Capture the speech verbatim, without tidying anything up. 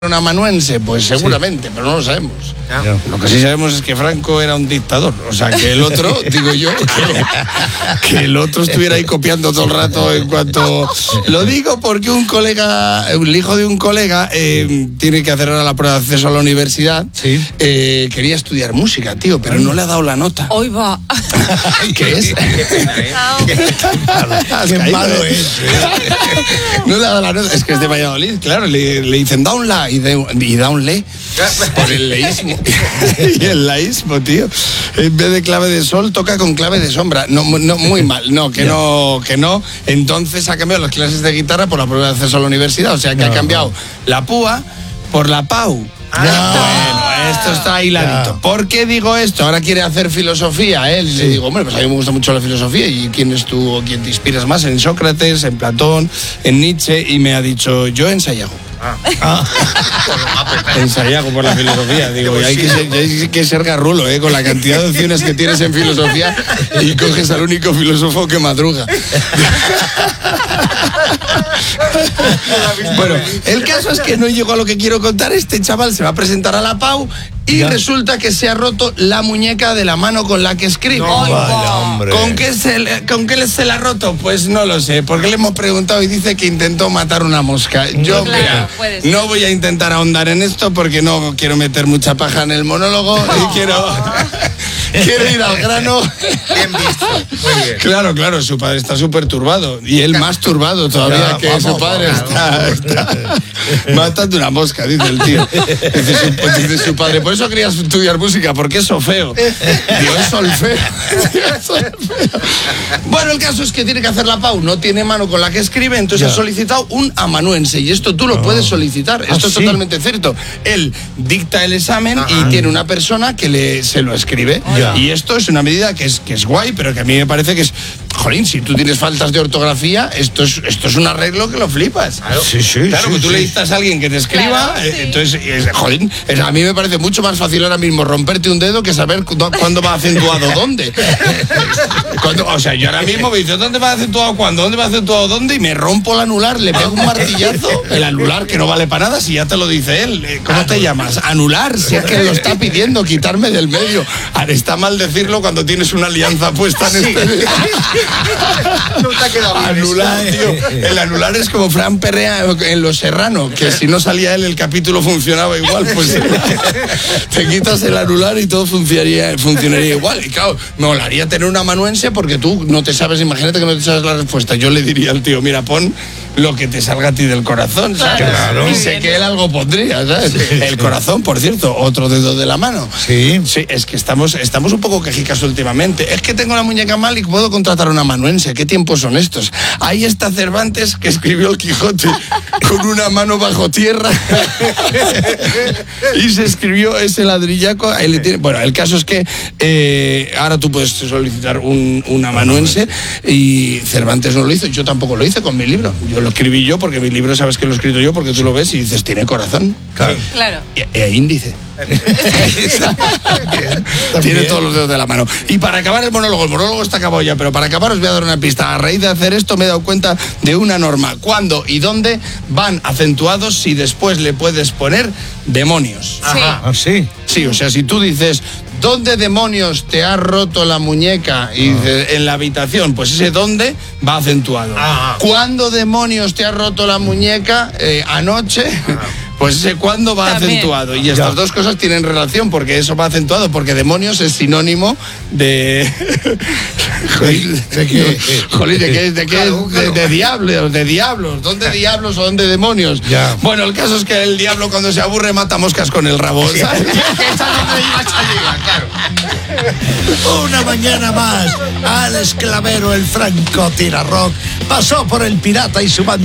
un amanuense, pues seguramente, sí. Pero no lo sabemos. Ya. Lo que sí sabemos es que Franco era un dictador. O sea, que el otro, digo yo, que, que el otro estuviera ahí copiando todo el rato en cuanto... Lo digo porque un colega, el hijo de un colega, eh, tiene que hacer ahora la prueba de acceso a la universidad. Sí. Eh, quería estudiar música, tío, pero no le ha dado la nota. Hoy va. ¿Qué es? Qué malo es. No le ha dado la nota. Es que es de Valladolid, claro. Le, le dicen, da un la y, de, y da un le por el leísmo. Y el laísmo, tío. En vez de clave de sol, toca con clave de sombra. No, no muy mal. No, que no, que no. Entonces ha cambiado las clases de guitarra por la prueba de acceso a la universidad. O sea, que no, ha cambiado no. la púa por la pau. Ah, bueno, esto está hiladito. Ya. ¿Por qué digo esto? Ahora quiere hacer filosofía, ¿eh? Sí. Le digo, hombre, pues a mí me gusta mucho la filosofía. ¿Y quién es tú o quién te inspiras más? En Sócrates, en Platón, en Nietzsche. Y me ha dicho, yo en Sayago. Ah. Ah. En Sayago por la filosofía. Digo, y hay que ser, hay que ser garrulo, ¿eh? Con la cantidad de opciones que tienes en filosofía y coges al único filósofo que madruga. Bueno, el caso es que no llegó a lo que quiero contar. Este chaval se va a presentar a la Pau y ya. Resulta que se ha roto la muñeca de la mano con la que escribe. No, vaya, hombre. ¿Con qué, se le, ¿Con qué se la ha roto? Pues no lo sé, porque le hemos preguntado y dice que intentó matar una mosca. Yo, claro, mira, no voy a intentar ahondar en esto porque no quiero meter mucha paja en el monólogo oh. y quiero... Quiero ir al grano. Bien visto. Muy bien. Claro, claro, su padre está súper turbado. Y él más turbado todavía ya, que vamos, su padre está, está matando una mosca, dice el tío. Dice su, dice su padre, por eso querías estudiar música, porque es solfeo. Digo, es solfeo. Bueno, el caso es que tiene que hacer la Pau, no tiene mano con la que escribe, entonces ya. ha solicitado un amanuense. Y esto tú lo oh. puedes solicitar. Esto ah, es ¿sí? totalmente cierto. Él dicta el examen ah, y ah. tiene una persona que le, se lo escribe. Oh. Ya. Y esto es una medida que es, que es guay, pero que a mí me parece que es... Jolín, si tú tienes faltas de ortografía, esto es, esto es un arreglo que lo flipas. Claro, sí, sí, claro sí, que tú sí. le dictas a alguien que te escriba, claro, eh, sí. entonces, es, jolín, es, a mí me parece mucho más fácil ahora mismo romperte un dedo que saber cu cuándo va acentuado dónde. Cuando, o sea, yo ahora mismo me dice, ¿dónde va acentuado cuándo? ¿Dónde va acentuado dónde? Y me rompo el anular, le pego un martillazo, el anular que no vale para nada, si ya te lo dice él. ¿Cómo te llamas? Anular, si es que lo está pidiendo, quitarme del medio. Ahora, está mal decirlo cuando tienes una alianza puesta en sí. este... No te ha quedado anular, tío. El anular es como Fran Perrea en Los Serrano, que si no salía él el capítulo funcionaba igual, pues te quitas el anular y todo funcionaría, funcionaría igual. Y claro, me molaría tener un amanuense porque tú no te sabes, imagínate que no te sabes la respuesta. Yo le diría al tío, mira, pon lo que te salga a ti del corazón, ¿sabes? Claro. Y sé que él algo pondría, ¿sabes? Sí, el corazón, por cierto, otro dedo de la mano. Sí. Sí, es que estamos, estamos un poco quejicas últimamente. Es que tengo la muñeca mal y puedo contratar a un amanuense. ¿Qué tiempos son estos? Ahí está Cervantes, que escribió el Quijote con una mano bajo tierra y se escribió ese ladrillaco. Ahí le tiene... Bueno, el caso es que eh, ahora tú puedes solicitar un, un amanuense y Cervantes no lo hizo. Yo tampoco lo hice con mi libro. Yo lo escribí yo porque mi libro sabes que lo he escrito yo porque tú lo ves y dices, tiene corazón. Claro. Claro. E, e índice. Tiene todos los dedos de la mano. Y para acabar el monólogo, el monólogo está acabado ya, pero para acabar os voy a dar una pista. A raíz de hacer esto me he dado cuenta de una norma. ¿Cuándo y dónde van acentuados si después le puedes poner demonios? Sí. Ah, sí. Sí, o sea, si tú dices, ¿dónde demonios te has roto la muñeca? Y dices, en la habitación, pues ese dónde va acentuado. Ah. ¿Cuándo demonios te has roto la muñeca? Eh, anoche. Ah. Pues ese cuándo va También. acentuado. Y estas ya. dos cosas tienen relación, porque eso va acentuado, porque demonios es sinónimo de... Jolín, ¿de qué? Jolín, ¿de qué? ¿De, qué? Claro, claro. de, de diablos, de diablos. ¿Dónde diablos o dónde demonios? Ya. Bueno, el caso es que el diablo cuando se aburre mata moscas con el rabo, ¿sabes? Una mañana más, Alex Clavero, el francotirador, pasó por El Pirata y su banda.